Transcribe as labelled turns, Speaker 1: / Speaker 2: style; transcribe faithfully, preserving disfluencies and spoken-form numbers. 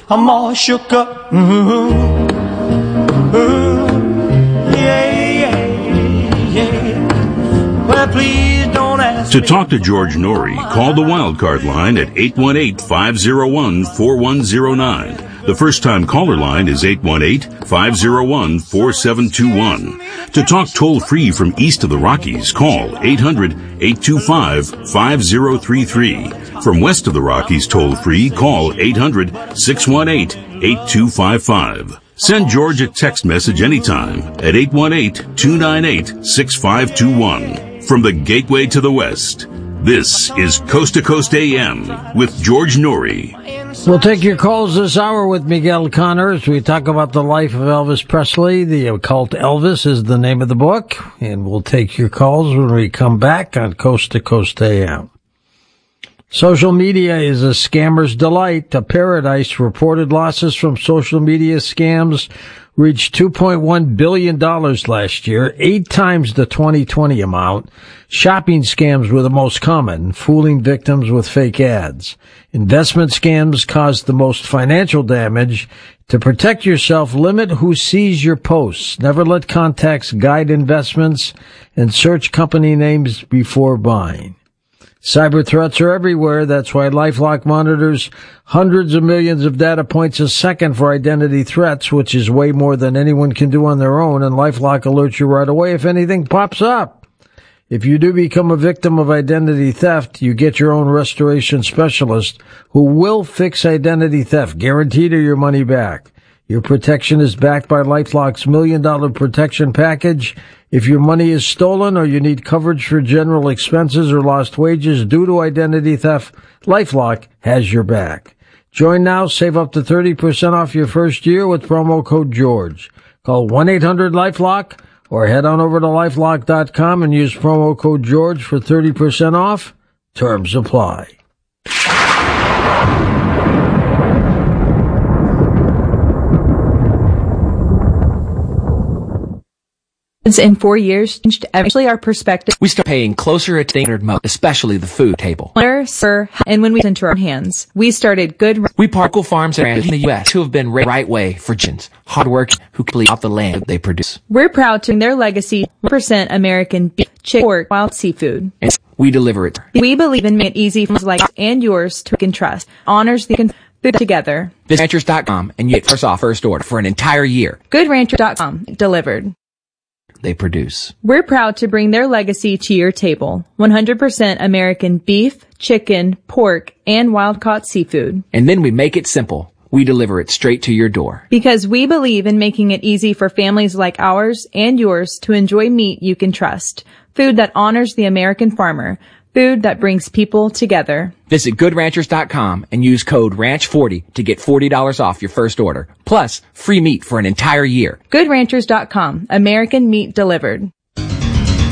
Speaker 1: I'm all shook up. Mm-hmm. Ooh, yeah, yeah, yeah. Well, please don't ask
Speaker 2: To
Speaker 1: me.
Speaker 2: talk to George Norrie, call the Wildcard line at eight one eight, five oh one, four one oh nine. The first-time caller line is eight one eight, five oh one, four seven two one. To talk toll-free from east of the Rockies, call eight hundred, eight two five, five oh three three. From west of the Rockies toll-free, call eight hundred, six one eight, eight two five five. Send George a text message anytime at eight one eight, two nine eight, six five two one. From the Gateway to the West, this is Coast to Coast A M with George Norrie.
Speaker 3: We'll take your calls this hour with Miguel Conner as we talk about the life of Elvis Presley. The Occult Elvis is the name of the book, and we'll take your calls when we come back on Coast to Coast A M. Social media is a scammer's delight, a paradise. Reported losses from social media scams reached two point one billion dollars last year, eight times the twenty twenty amount. Shopping scams were the most common, fooling victims with fake ads. Investment scams caused the most financial damage. To protect yourself, limit who sees your posts. Never let contacts guide investments, and search company names before buying. Cyber threats are everywhere. That's why LifeLock monitors hundreds of millions of data points a second for identity threats, which is way more than anyone can do on their own, and LifeLock alerts you right away if anything pops up. If you do become a victim of identity theft, you get your own restoration specialist who will fix identity theft, guaranteed or your money back. Your protection is backed by LifeLock's million dollar protection package. If your money is stolen or you need coverage for general expenses or lost wages due to identity theft, LifeLock has your back. Join now, save up to thirty percent off your first year with promo code George. Call one eight hundred LifeLock or head on over to lifelock dot com and use promo code George for thirty percent off. Terms apply.
Speaker 4: In four years, changed actually our perspective.
Speaker 5: We start paying closer attention to most, especially the food table.
Speaker 4: Sir, and when we enter our hands, we started good.
Speaker 5: We partner farms around in the U S who have been raised the right way for generations, hard work, who clean out the land they produce.
Speaker 4: We're proud to bring their legacy, one hundred percent American beef, chicken, pork, wild seafood.
Speaker 5: And we deliver it.
Speaker 4: We believe in making it easy for us like and yours to can trust. Honors the food together.
Speaker 5: Visit ranchers dot com and you get first off first order for an entire year.
Speaker 4: good rancher dot com delivered.
Speaker 5: They produce.
Speaker 4: We're proud to bring their legacy to your table. one hundred percent American beef, chicken, pork, and wild-caught seafood.
Speaker 5: And then we make it simple. We deliver it straight to your door.
Speaker 4: Because we believe in making it easy for families like ours and yours to enjoy meat you can trust. Food that honors the American farmer. Food that brings people together.
Speaker 5: Visit good ranchers dot com and use code ranch forty to get forty dollars off your first order. Plus, free meat for an entire year.
Speaker 4: good ranchers dot com. American meat delivered.